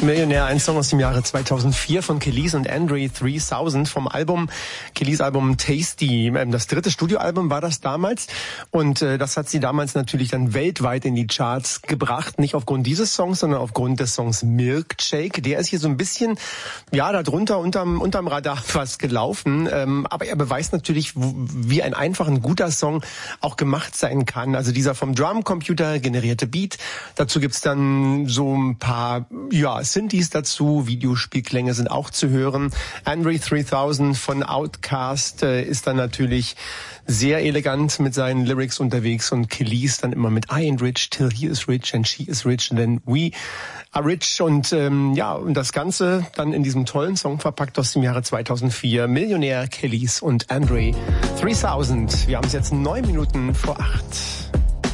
Millionär, ein Song aus dem Jahre 2004 von Kelis und Andre 3000 vom Album, Kelis Album Tasty. Das dritte Studioalbum war das damals und das hat sie damals natürlich dann weltweit in die Charts gebracht. Nicht aufgrund dieses Songs, sondern aufgrund des Songs Milkshake. Der ist hier so ein bisschen, ja, darunter unterm Radar fast gelaufen. Aber er beweist natürlich, wie ein einfach ein guter Song auch gemacht sein kann. Also dieser vom Drumcomputer generierte Beat. Dazu gibt's dann so ein paar, ja, Synthes dazu, Videospielklänge sind auch zu hören. Andre 3000 von Outkast ist dann natürlich sehr elegant mit seinen Lyrics unterwegs und Kelis dann immer mit I ain't rich till he is rich and she is rich and then we are rich und und das Ganze dann in diesem tollen Song verpackt aus dem Jahre 2004. Millionär, Kelis und Andre 3000. Wir haben es jetzt 9 Minuten vor 8.